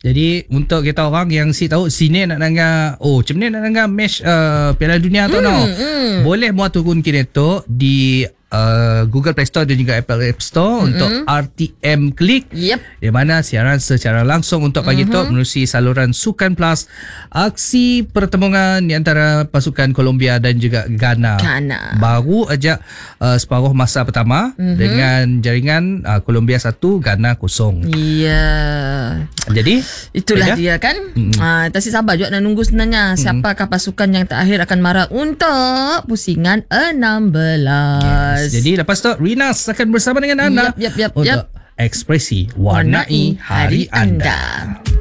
Jadi untuk kita orang yang tahu sini nak dengar, macam ni nak dengar match Piala Dunia tu boleh muat turun kini tu di Google Play Store dan juga Apple App Store untuk RTM Klik, di mana siaran secara langsung untuk pagi tu menerusi saluran Sukan Plus, aksi pertembungan di antara pasukan Colombia dan juga Ghana. Baru aja separuh masa pertama dengan jaringan Colombia 1, Ghana 0. Jadi itulah dia kan. Tasik sabar juga nak nunggu sebenarnya siapakah pasukan yang terakhir akan marah untuk pusingan 16. Jadi lepas tu Rinas akan bersama dengan anda untuk ekspresi warnai hari anda.